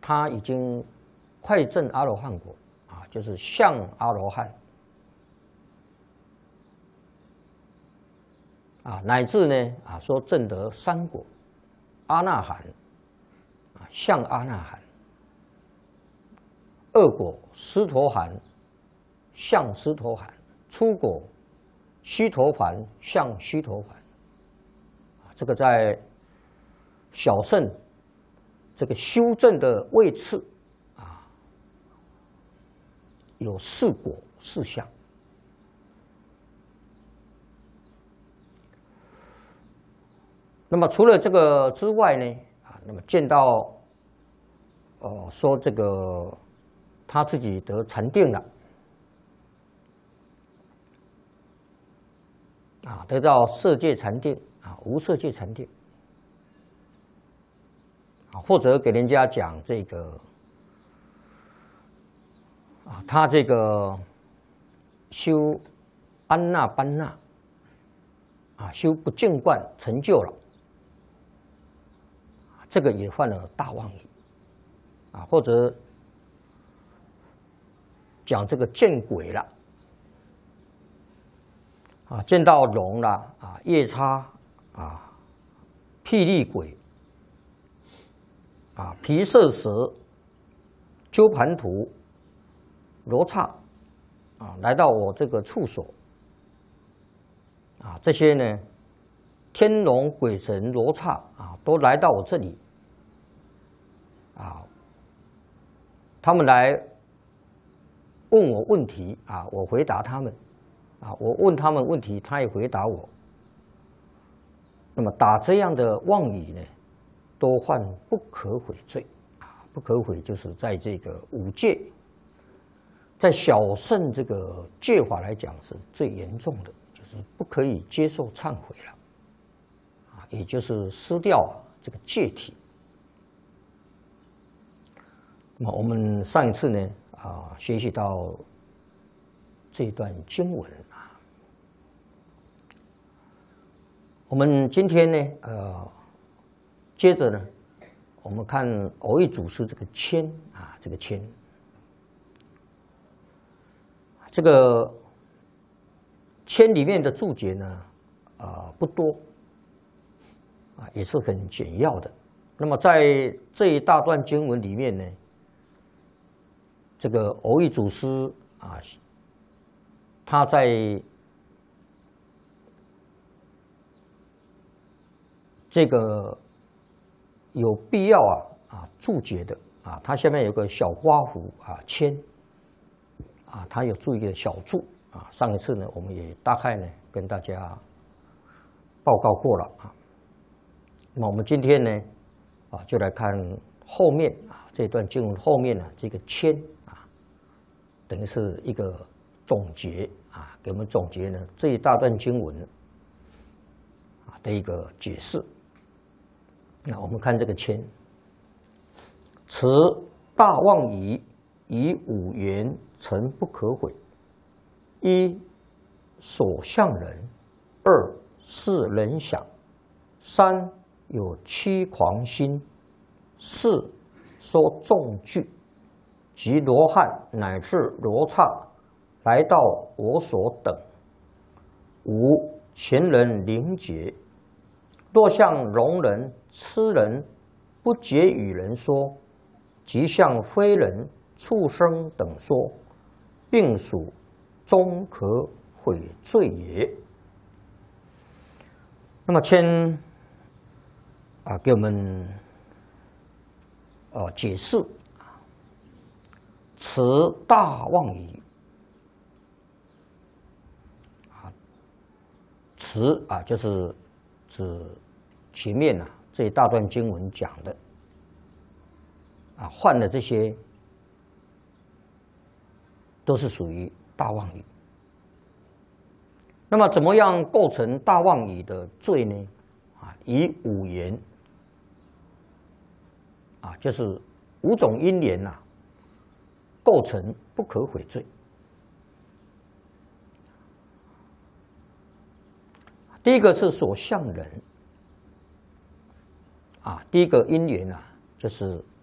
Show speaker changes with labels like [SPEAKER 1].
[SPEAKER 1] 他已经快证阿罗汉果啊，就是相阿罗汉啊，乃至呢啊说证得三果，阿那含啊，相阿那含，二果斯陀含，相斯陀含，初果须陀洹，相须陀洹。这个在小乘这个修正的位次啊，有四果四相。那么除了这个之外呢，啊，那么见到说这个他自己得禅定了。啊，得到色界禅定啊，无色界禅定啊，或者给人家讲这个啊，他这个修安那般那啊，修不净观成就了，这个也犯了大妄语啊，或者讲这个见鬼了。啊，见到龙啦，啊，夜叉啊，霹雳鬼啊，毗舍蛇、鸠盘荼、罗刹啊，来到我这个处所啊，这些呢，天龙鬼神罗刹啊，都来到我这里啊，他们来问我问题啊，我回答他们。啊，我问他们问题，他也回答我。那么打这样的妄语呢，都犯不可悔罪啊！不可悔就是在这个五戒，在小乘这个戒法来讲是最严重的，就是不可以接受忏悔了啊，也就是失掉这个戒体。那么我们上一次呢啊，学习到这段经文啊，我们今天呢，接着呢，我们看蕅益祖师这个签啊，这个签，这个签里面的注解呢，不多啊，也是很简要的。那么在这一大段经文里面呢，这个蕅益祖师啊，他在这个有必要注解的啊，它下面有个小刮胡啊签啊，它有注一个小注啊。上一次呢，我们也大概呢跟大家报告过了啊。那么我们今天呢啊，就来看后面啊这段经文后面呢这个签啊，等于是一个总结啊，给我们总结呢这一大段经文啊的一个解释。那我们看这个签，持大妄语，以五缘成不可悔：一、所向人；二、是人想；三、有欺狂心；四、说众句，即罗汉乃至罗刹来到我所等；五、前人灵觉。若向聋人、痴人不解与人说，即向非人、畜生等说，并属终可悔罪也。那么先给我们解释持大妄语持就是指前面这一大段经文讲的犯的这些都是属于大妄语。那么怎么样构成大妄语的罪呢？以五缘就是五种因缘构成不可悔罪。第一个是所向人第一个因缘就是